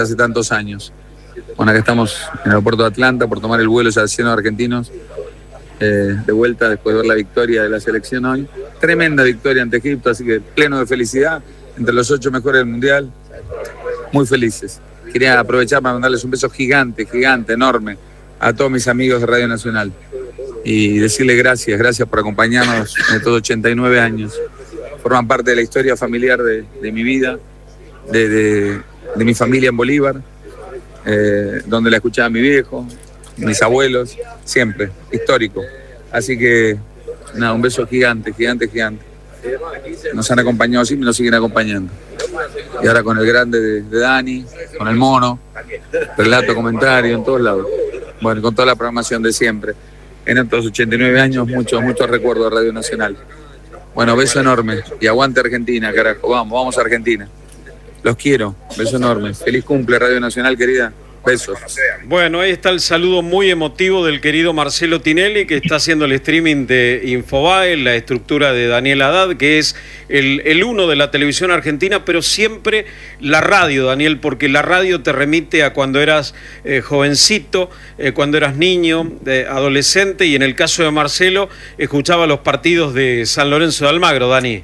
hace tantos años. Bueno, acá estamos en el aeropuerto de Atlanta por tomar el vuelo ya lleno de argentinos, de vuelta después de ver la victoria de la selección hoy. Tremenda victoria ante Egipto, así que pleno de felicidad, entre los 8 mejores del Mundial, muy felices. Quería aprovechar para mandarles un beso gigante, enorme, a todos mis amigos de Radio Nacional y decirles gracias por acompañarnos en estos 89 años. Forman parte de la historia familiar de mi vida, de mi familia en Bolívar, donde la escuchaba mi viejo, mis abuelos, siempre, histórico. Así que, nada, un beso gigante. Nos han acompañado siempre y nos siguen acompañando. Y ahora con el grande de Dani, con el mono, relato, comentario, en todos lados. Bueno, con toda la programación de siempre. En estos 89 años, muchos recuerdos de Radio Nacional. Bueno, beso enorme. Y aguante Argentina, carajo. Vamos a Argentina. Los quiero. Beso enorme. Feliz cumple, Radio Nacional, querida. Besos. Bueno, ahí está el saludo muy emotivo del querido Marcelo Tinelli, que está haciendo el streaming de Infobae, la estructura de Daniel Haddad, que es el uno de la televisión argentina, pero siempre la radio, Daniel, porque la radio te remite a cuando eras jovencito, cuando eras niño, adolescente, y en el caso de Marcelo, escuchaba los partidos de San Lorenzo de Almagro, Dani.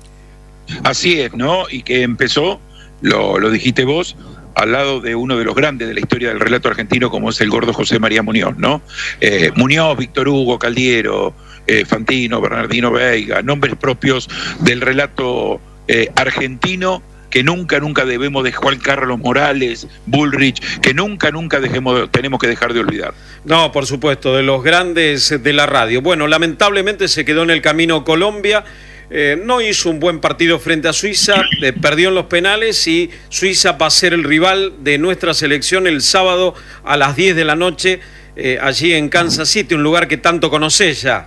Así es, ¿no? Y que empezó, lo dijiste vos, al lado de uno de los grandes de la historia del relato argentino, como es el gordo José María Muñoz, ¿no? Muñoz, Víctor Hugo, Caldiero, Fantino, Bernardino Veiga, nombres propios del relato argentino que nunca debemos de Juan Carlos Morales, Bullrich, que nunca tenemos que dejar de olvidar. No, por supuesto, de los grandes de la radio. Bueno, lamentablemente se quedó en el camino Colombia. No hizo un buen partido frente a Suiza, perdió en los penales y Suiza va a ser el rival de nuestra selección el sábado a las 10 de la noche, allí en Kansas City, un lugar que tanto conocés ya.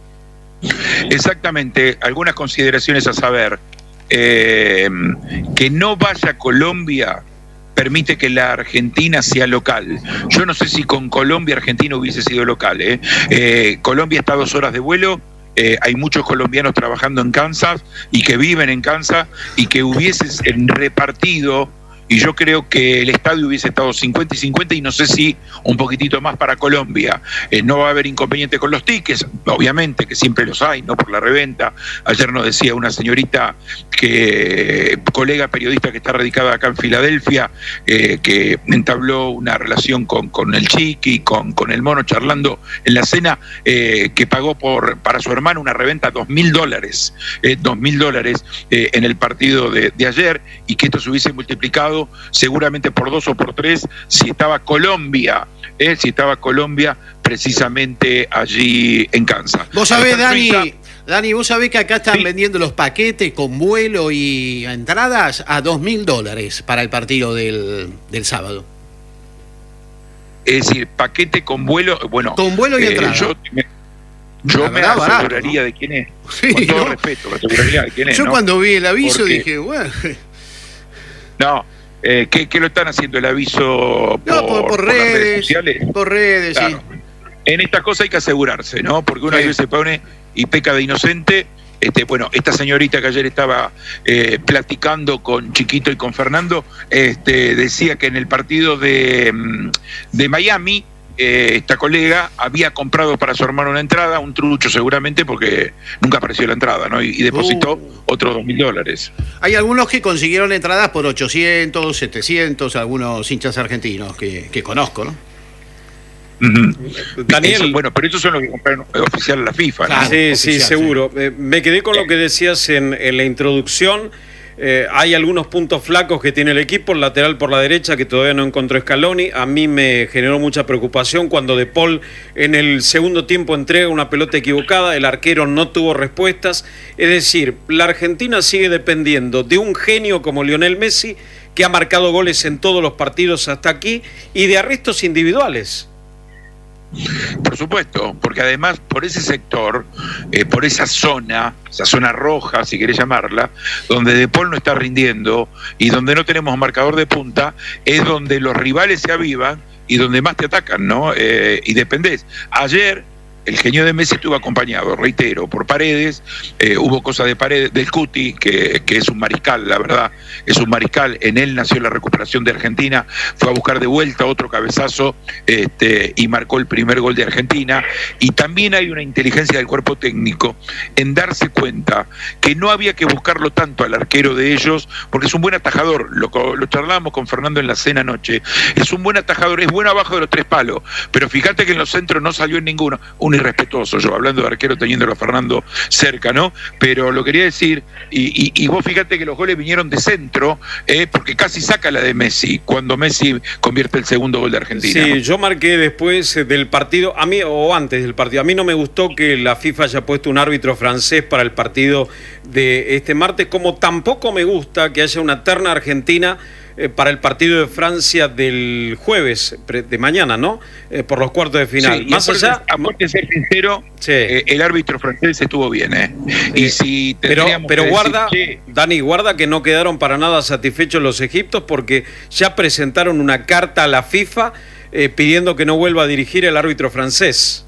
Exactamente, algunas consideraciones a saber. Que no vaya a Colombia permite que la Argentina sea local. Yo no sé si con Colombia Argentina hubiese sido local. Colombia está a 2 horas de vuelo. Hay muchos colombianos trabajando en Kansas y que viven en Kansas y que hubiesen repartido, y yo creo que el estadio hubiese estado 50 y 50 y no sé si un poquitito más para Colombia. No va a haber inconveniente con los tickets, obviamente que siempre los hay, no por la reventa. Ayer nos decía una señorita, colega periodista que está radicada acá en Filadelfia, que entabló una relación con el Chiqui, con el mono charlando en la cena, que pagó para su hermano una reventa $2.000, $2.000 en el partido de ayer, y que esto se hubiese multiplicado seguramente por 2 o por 3 si estaba Colombia, precisamente allí en Kansas. Vos sabés, Dani, vos sabés que acá están vendiendo los paquetes con vuelo y entradas a $2.000 para el partido del sábado. Es decir, paquete con vuelo, bueno, con vuelo y entrada. Yo me aseguraría, ¿no?, de quién es. Sí, con todo respeto, me aseguraría de quién es. Yo, ¿no?, cuando vi el aviso dije, bueno. No, ¿qué lo están haciendo el aviso por redes sociales? Por redes, claro. Sí. En estas cosas hay que asegurarse, ¿no? Porque una vez se pone y peca de inocente. Bueno, esta señorita que ayer estaba platicando con Chiquito y con Fernando, decía que en el partido de Miami, esta colega había comprado para su hermano una entrada, un trucho seguramente, porque nunca apareció la entrada, ¿no? Y depositó otros $2.000. Hay algunos que consiguieron entradas por 800, 700, algunos hinchas argentinos que conozco, ¿no? Daniel, bueno, pero esos son los que compraron oficial la FIFA, ¿no? Claro, sí, seguro. Me quedé con lo que decías en la introducción. Hay algunos puntos flacos que tiene el equipo, el lateral por la derecha que todavía no encontró Scaloni. A mí me generó mucha preocupación cuando De Paul en el segundo tiempo entrega una pelota equivocada, el arquero no tuvo respuestas. Es decir, la Argentina sigue dependiendo de un genio como Lionel Messi, que ha marcado goles en todos los partidos hasta aquí, y de arrestos individuales. Por supuesto, porque además por ese sector, por esa zona roja, si querés llamarla, donde De Paul no está rindiendo y donde no tenemos marcador de punta, es donde los rivales se avivan y donde más te atacan, ¿no? Y dependés. Ayer el genio de Messi estuvo acompañado, reitero, por Paredes, hubo cosas de Paredes, del Cuti, que es un mariscal, la verdad, es un mariscal, en él nació la recuperación de Argentina, fue a buscar de vuelta otro cabezazo y marcó el primer gol de Argentina, y también hay una inteligencia del cuerpo técnico en darse cuenta que no había que buscarlo tanto al arquero de ellos, porque es un buen atajador, lo charlábamos con Fernando en la cena anoche, es un buen atajador, es bueno abajo de los 3 palos, pero fíjate que en los centros no salió en ninguno, un irrespetuoso, yo hablando de arquero teniéndolo a Fernando cerca, ¿no? Pero lo quería decir, y vos fíjate que los goles vinieron de centro, porque casi saca la de Messi, cuando Messi convierte el segundo gol de Argentina. Sí, ¿no? yo marqué después del partido, a mí, o antes del partido, a mí no me gustó que la FIFA haya puesto un árbitro francés para el partido de este martes, como tampoco me gusta que haya una terna argentina para el partido de Francia del jueves, de mañana, ¿no? Por los cuartos de final. Sí, más allá... Aparte de ser sincero, sí. El árbitro francés estuvo bien, Y si pero guarda, decir, Dani, guarda que no quedaron para nada satisfechos los egipcios porque ya presentaron una carta a la FIFA pidiendo que no vuelva a dirigir el árbitro francés.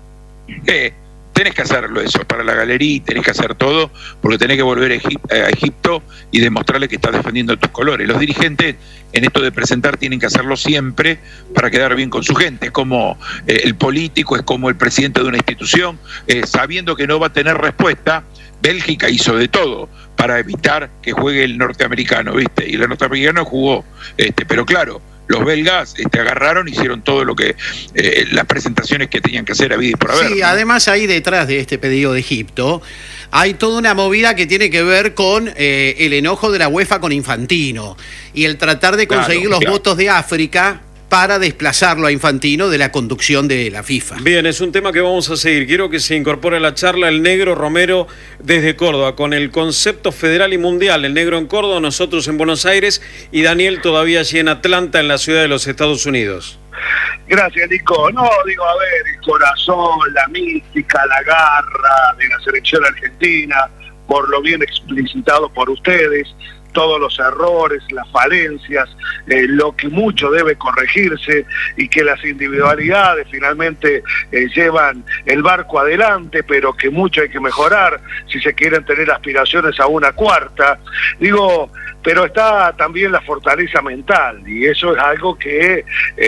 Tenés que hacerlo eso, para la galería tenés que hacer todo, porque tenés que volver a Egipto y demostrarle que estás defendiendo tus colores. Los dirigentes en esto de presentar tienen que hacerlo siempre para quedar bien con su gente. Es como el político, es como el presidente de una institución, sabiendo que no va a tener respuesta. Bélgica hizo de todo para evitar que juegue el norteamericano, ¿viste? Y el norteamericano jugó, pero claro, los belgas agarraron, hicieron todo lo que las presentaciones que tenían que hacer a vida y por haber. Sí, ¿no? además ahí detrás de este pedido de Egipto hay toda una movida que tiene que ver con el enojo de la UEFA con Infantino y el tratar de conseguir los votos de África para desplazarlo a Infantino de la conducción de la FIFA. Bien, es un tema que vamos a seguir. Quiero que se incorpore a la charla el Negro Romero desde Córdoba, con el concepto federal y mundial. El Negro en Córdoba, nosotros en Buenos Aires y Daniel todavía allí en Atlanta, en la ciudad de los Estados Unidos. Gracias, Nico. No, digo, a ver, el corazón, la mística, la garra de la selección argentina, por lo bien explicitado por ustedes, todos los errores, las falencias, lo que mucho debe corregirse y que las individualidades finalmente llevan el barco adelante, pero que mucho hay que mejorar si se quieren tener aspiraciones a una cuarta. Digo, pero está también la fortaleza mental y eso es algo que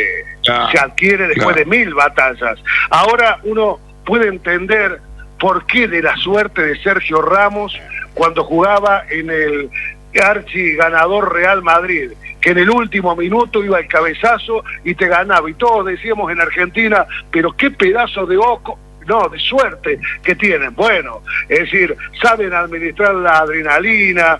se adquiere después de 1000 batallas. Ahora uno puede entender por qué de la suerte de Sergio Ramos cuando jugaba en el archi ganador Real Madrid, que en el último minuto iba el cabezazo y te ganaba, y todos decíamos en Argentina, pero qué pedazo de oco, no, de suerte que tienen. Bueno, es decir, saben administrar la adrenalina,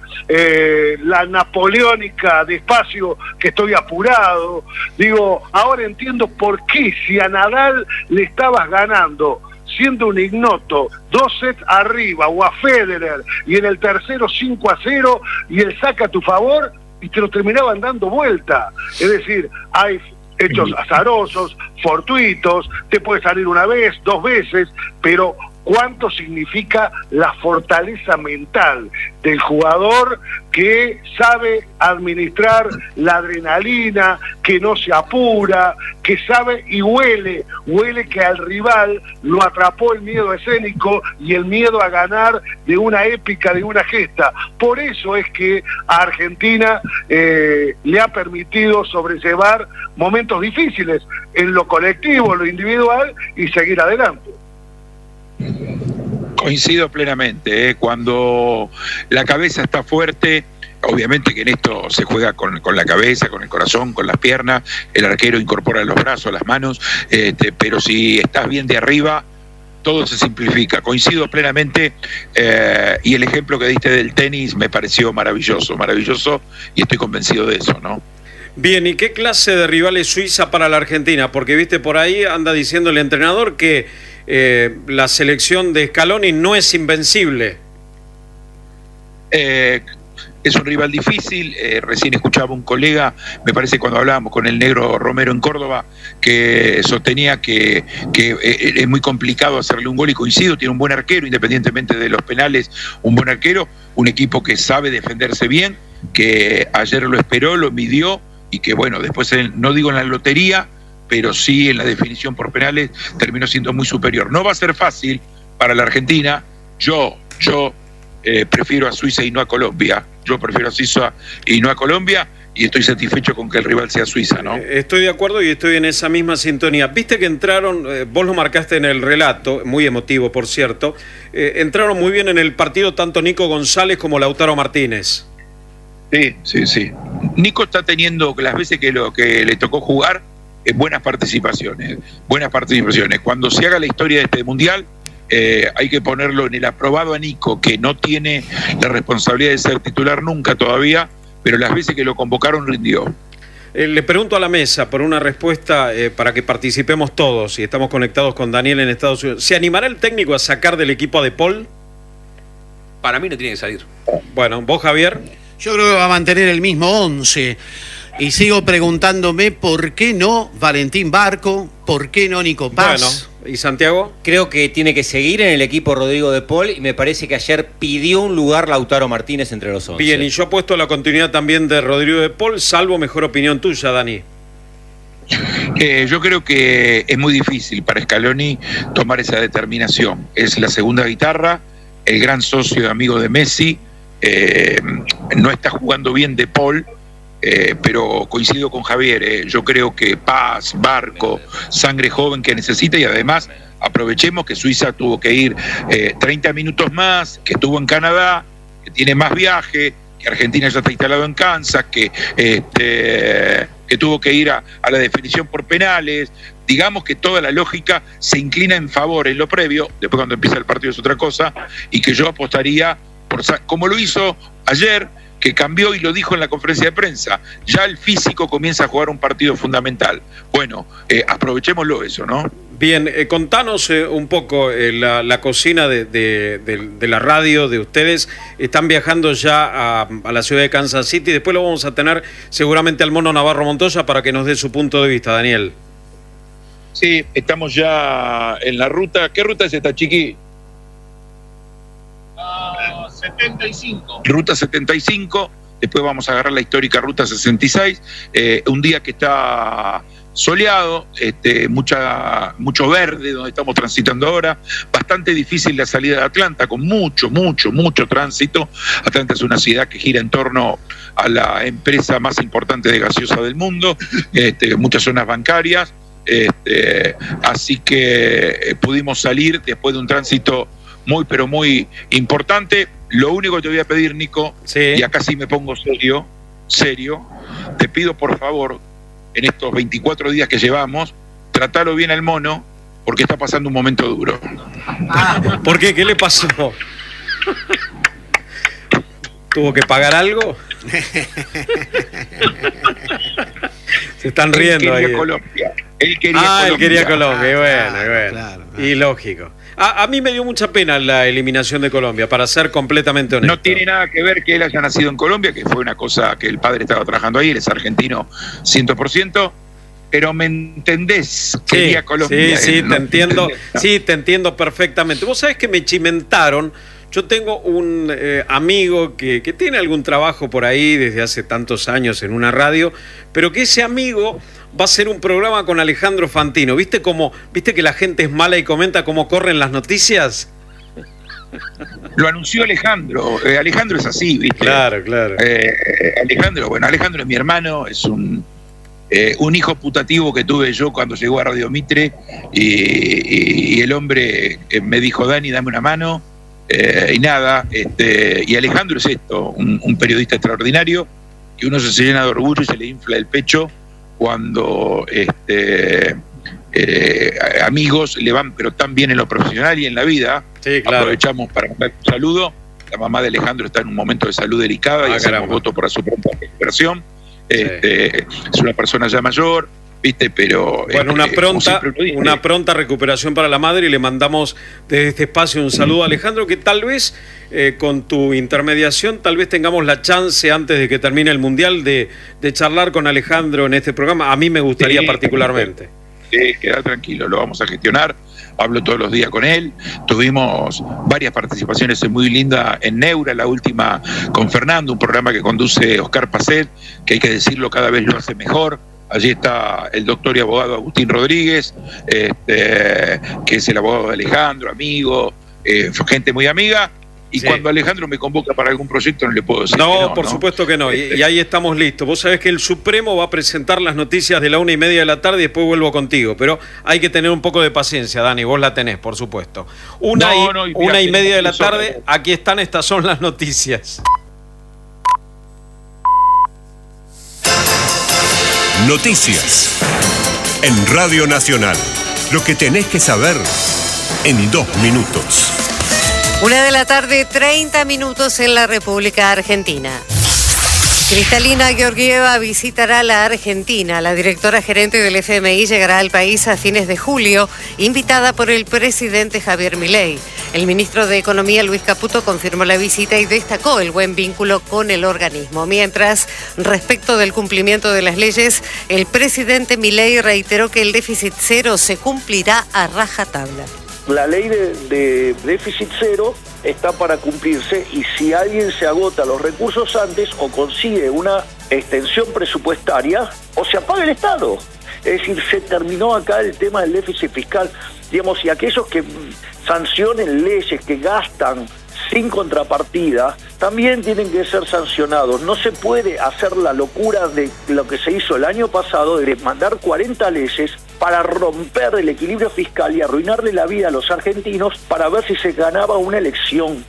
la napoleónica, despacio que estoy apurado. Digo, ahora entiendo por qué si a Nadal le estabas ganando siendo un ignoto, 2 sets arriba, o a Federer, y en el tercero 5-0, y él saca a tu favor, y te lo terminaban dando vuelta. Es decir, hay hechos azarosos, fortuitos, te puede salir una vez, 2 veces, pero cuánto significa la fortaleza mental del jugador que sabe administrar la adrenalina, que no se apura, que sabe y huele que al rival lo atrapó el miedo escénico y el miedo a ganar de una épica, de una gesta. Por eso es que a Argentina le ha permitido sobrellevar momentos difíciles en lo colectivo, en lo individual y seguir adelante. Coincido plenamente, cuando la cabeza está fuerte, obviamente que en esto se juega con la cabeza, con el corazón, con las piernas, el arquero incorpora los brazos, las manos, pero si estás bien de arriba, todo se simplifica. Coincido plenamente, y el ejemplo que diste del tenis me pareció maravilloso, y estoy convencido de eso, ¿no? Bien, ¿y qué clase de rival es Suiza para la Argentina? Porque viste por ahí, anda diciendo el entrenador que la selección de Scaloni no es invencible. Es un rival difícil, recién escuchaba un colega, me parece cuando hablábamos con el Negro Romero en Córdoba, que sostenía que es muy complicado hacerle un gol, y coincido, tiene un buen arquero, independientemente de los penales, un buen arquero, un equipo que sabe defenderse bien, que ayer lo esperó, lo midió, y que bueno, después, no digo en la lotería, pero sí en la definición por penales terminó siendo muy superior. No va a ser fácil para la Argentina. Yo prefiero a Suiza y no a Colombia. Yo prefiero a Suiza y no a Colombia, y estoy satisfecho con que el rival sea Suiza, ¿no? Estoy de acuerdo y estoy en esa misma sintonía. Viste que entraron, vos lo marcaste en el relato, muy emotivo por cierto, entraron muy bien en el partido tanto Nico González como Lautaro Martínez. Sí. Nico está teniendo, las veces que le tocó jugar, buenas participaciones. Cuando se haga la historia de este Mundial, hay que ponerlo en el aprobado a Nico, que no tiene la responsabilidad de ser titular nunca todavía, pero las veces que lo convocaron rindió. Le pregunto a la mesa por una respuesta para que participemos todos, y estamos conectados con Daniel en Estados Unidos. ¿Se animará el técnico a sacar del equipo a De Paul? Para mí no tiene que salir. Bueno, ¿vos, Javier? Yo creo que va a mantener el mismo 11. Y sigo preguntándome por qué no Valentín Barco, por qué no Nico Paz. Bueno, ¿y Santiago? Creo que tiene que seguir en el equipo Rodrigo De Paul y me parece que ayer pidió un lugar Lautaro Martínez entre los 11. Bien, y yo apuesto a la continuidad también de Rodrigo De Paul, salvo mejor opinión tuya, Dani. Yo creo que es muy difícil para Scaloni tomar esa determinación. Es la segunda guitarra, el gran socio y amigo de Messi. No está jugando bien De Paul, pero coincido con Javier. Yo creo que Paz, Barco, sangre joven que necesita, y además aprovechemos que Suiza tuvo que ir 30 minutos más, que estuvo en Canadá, que tiene más viaje, que Argentina ya está instalado en Kansas, que tuvo que ir a la definición por penales. Digamos que toda la lógica se inclina en favor en lo previo, después cuando empieza el partido es otra cosa, y que yo apostaría como lo hizo ayer, que cambió y lo dijo en la conferencia de prensa. Ya el físico comienza a jugar un partido fundamental. Bueno, aprovechémoslo eso, ¿no? Bien, contanos un poco la cocina de la radio de ustedes. Están viajando ya a la ciudad de Kansas City. Después lo vamos a tener seguramente al Mono Navarro Montoya para que nos dé su punto de vista, Daniel. Sí, estamos ya en la ruta. ¿Qué ruta es esta, Chiqui? 75. Ruta 75, después vamos a agarrar la histórica Ruta 66, un día que está soleado, mucho verde donde estamos transitando ahora, bastante difícil la salida de Atlanta, con mucho tránsito. Atlanta es una ciudad que gira en torno a la empresa más importante de gaseosa del mundo, muchas zonas bancarias, así que pudimos salir después de un tránsito muy, pero muy importante. Lo único que te voy a pedir, Nico, sí, y acá sí me pongo serio, te pido por favor, en estos 24 días que llevamos, tratalo bien al mono, porque está pasando un momento duro. ¿Por qué? ¿Qué le pasó? ¿Tuvo que pagar algo? Se están riendo ahí. Él quería Colombia. Bueno. Claro. Y lógico. A mí me dio mucha pena la eliminación de Colombia, para ser completamente honesto. No tiene nada que ver que él haya nacido en Colombia, que fue una cosa que el padre estaba trabajando ahí, él es argentino 100%, pero ¿me entendés? Quería Colombia. Sí, te entiendo. Sí, te entiendo perfectamente. Vos sabés que me chimentaron. Yo tengo un amigo que tiene algún trabajo por ahí desde hace tantos años en una radio, pero que ese amigo va a hacer un programa con Alejandro Fantino. ¿Viste que la gente es mala y comenta cómo corren las noticias? Lo anunció Alejandro. Alejandro es así, ¿viste? Claro. Alejandro es mi hermano, es un hijo putativo que tuve yo cuando llegó a Radio Mitre, y el hombre me dijo: Dani, dame una mano. Y nada, y Alejandro es un periodista extraordinario, que uno se llena de orgullo y se le infla el pecho cuando amigos le van pero tan bien en lo profesional y en la vida. Sí, claro. Aprovechamos para mandar un saludo. La mamá de Alejandro está en un momento de salud delicada y hacemos voto por su pronta recuperación. Es una persona ya mayor, ¿viste? Pero bueno, una pronta recuperación para la madre, y le mandamos desde este espacio un saludo a Alejandro, que tal vez con tu intermediación tal vez tengamos la chance antes de que termine el Mundial de charlar con Alejandro en este programa. A mí me gustaría particularmente. Sí, queda tranquilo, lo vamos a gestionar. Hablo todos los días con él. Tuvimos varias participaciones muy lindas en Neura, la última con Fernando, un programa que conduce Oscar Pacet, que hay que decirlo, cada vez lo hace mejor. Allí está el doctor y abogado Agustín Rodríguez, que es el abogado de Alejandro, amigo, gente muy amiga. Y sí, cuando Alejandro me convoca para algún proyecto no le puedo decir no, que no, por supuesto que no, y ahí estamos listos. Vos sabés que el Supremo va a presentar las noticias de la 1:30 de la tarde y después vuelvo contigo, pero hay que tener un poco de paciencia, Dani, vos la tenés, por supuesto. 1:30 de la tarde, aquí están, estas son las noticias. Noticias en Radio Nacional. Lo que tenés que saber en 2 minutos. 1:30 p.m. en la República Argentina. Kristalina Georgieva visitará la Argentina. La directora gerente del FMI llegará al país a fines de julio, invitada por el presidente Javier Milei. El ministro de Economía, Luis Caputo, confirmó la visita y destacó el buen vínculo con el organismo. Mientras, respecto del cumplimiento de las leyes, el presidente Milei reiteró que el déficit cero se cumplirá a rajatabla. La ley de déficit cero está para cumplirse y si alguien se agota los recursos antes o consigue una extensión presupuestaria o se apaga el Estado. Es decir, se terminó acá el tema del déficit fiscal, digamos, y aquellos que sancionen leyes que gastan sin contrapartida también tienen que ser sancionados. No se puede hacer la locura de lo que se hizo el año pasado de mandar 40 leyes para romper el equilibrio fiscal y arruinarle la vida a los argentinos para ver si se ganaba una elección.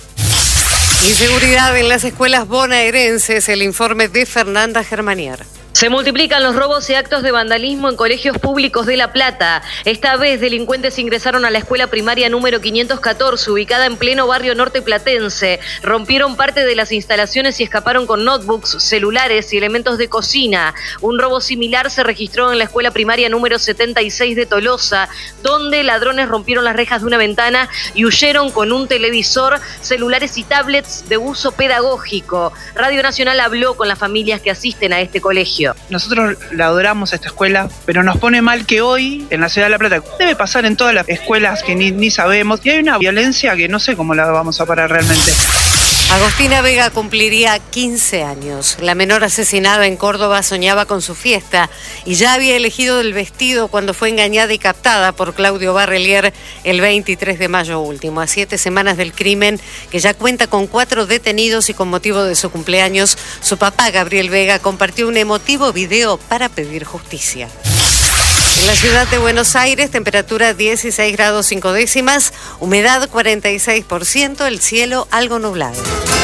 Inseguridad en las escuelas bonaerenses, el informe de Fernanda Germanier. Se multiplican los robos y actos de vandalismo en colegios públicos de La Plata. Esta vez delincuentes ingresaron a la escuela primaria número 514, ubicada en pleno barrio norte platense. Rompieron parte de las instalaciones y escaparon con notebooks, celulares y elementos de cocina. Un robo similar se registró en la escuela primaria número 76 de Tolosa, donde ladrones rompieron las rejas de una ventana y huyeron con un televisor, celulares y tablets de uso pedagógico. Radio Nacional habló con las familias que asisten a este colegio. Nosotros la adoramos a esta escuela, pero nos pone mal que hoy, en la ciudad de La Plata, debe pasar en todas las escuelas que ni sabemos, y hay una violencia que no sé cómo la vamos a parar realmente. Agostina Vega cumpliría 15 años. La menor asesinada en Córdoba soñaba con su fiesta y ya había elegido el vestido cuando fue engañada y captada por Claudio Barrelier el 23 de mayo último. A 7 semanas del crimen, que ya cuenta con 4 detenidos y con motivo de su cumpleaños, su papá, Gabriel Vega, compartió un emotivo video para pedir justicia. En la ciudad de Buenos Aires, temperatura 16 grados 5 décimas, humedad 46%, el cielo algo nublado.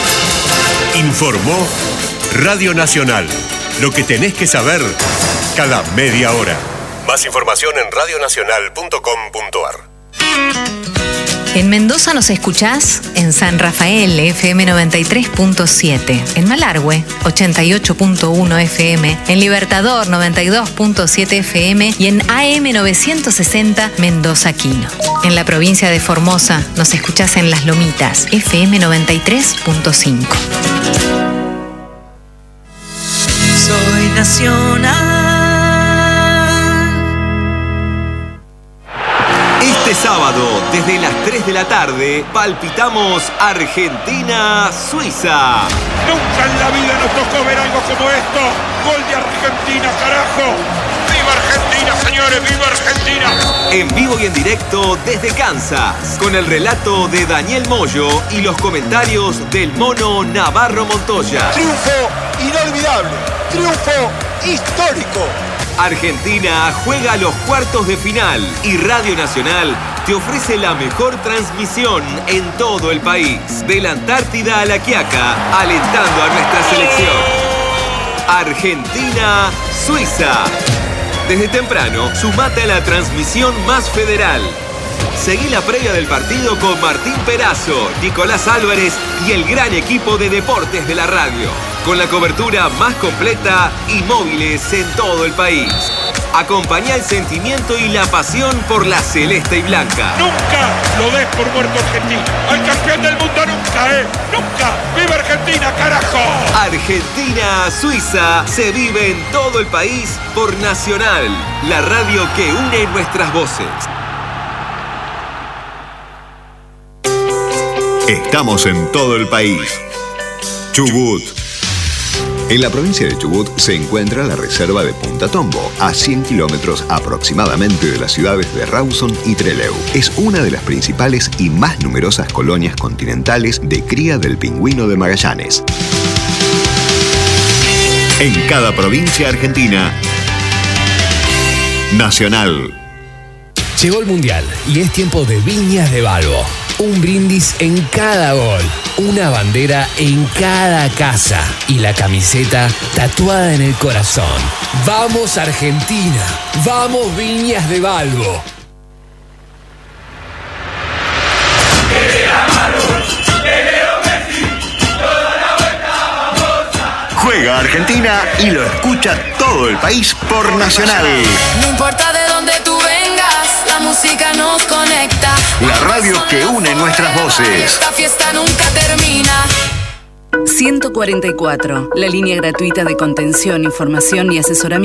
Informó Radio Nacional. Lo que tenés que saber cada media hora. Más información en radionacional.com.ar. En Mendoza nos escuchás en San Rafael, FM 93.7, en Malargüe, 88.1 FM, en Libertador, 92.7 FM y en AM 960 Mendoza Quino. En la provincia de Formosa nos escuchás en Las Lomitas, FM 93.5. Soy nacional. Este sábado, desde las 3 de la tarde, palpitamos Argentina-Suiza. Nunca en la vida nos tocó ver algo como esto. Gol de Argentina, carajo. ¡Viva Argentina, señores! ¡Viva Argentina! En vivo y en directo desde Kansas, con el relato de Daniel Moyo y los comentarios del mono Navarro Montoya. Triunfo inolvidable, triunfo histórico. Argentina juega a los cuartos de final y Radio Nacional te ofrece la mejor transmisión en todo el país. De la Antártida a La Quiaca, alentando a nuestra selección. Argentina-Suiza. Desde temprano, sumate a la transmisión más federal. Seguí la previa del partido con Martín Perazo, Nicolás Álvarez y el gran equipo de deportes de la radio, con la cobertura más completa y móviles en todo el país. Acompañá el sentimiento y la pasión por la celeste y blanca. Nunca lo des por muerto Argentina. Al campeón del mundo nunca, nunca. ¡Viva Argentina, carajo! Argentina-Suiza se vive en todo el país por Nacional, la radio que une nuestras voces. Estamos en todo el país. Chubut, En la provincia de Chubut se encuentra la reserva de Punta Tombo, a 100 kilómetros aproximadamente de las ciudades de Rawson y Trelew. Es una de las principales y más numerosas colonias continentales de cría del pingüino de Magallanes. En cada provincia argentina, Nacional. Llegó el Mundial y es tiempo de Viñas de Balbo. Un brindis en cada gol, una bandera en cada casa y la camiseta tatuada en el corazón. ¡Vamos Argentina! ¡Vamos Viñas de Balbo! Juega Argentina y lo escucha todo el país por Nacional. No importa de dónde tú vengas, la música nos conecta. La radio que une nuestras voces. Esta fiesta nunca termina. 144, la línea gratuita de contención, información y asesoramiento